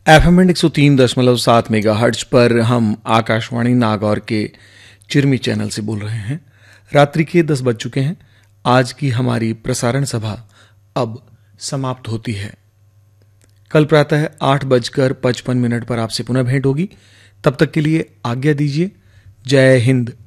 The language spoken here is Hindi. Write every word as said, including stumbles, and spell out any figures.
एफ एम एक सौ तीन दशमलव सात मेगा हर्ट्ज पर हम आकाशवाणी नागौर के चिरमी चैनल से बोल रहे हैं। रात्रि के दस बज चुके हैं। आज की हमारी प्रसारण सभा अब समाप्त होती है। कल प्रातः आठ बजकर पचपन मिनट पर आपसे पुनः भेंट होगी। तब तक के लिए आज्ञा दीजिए। जय हिंद,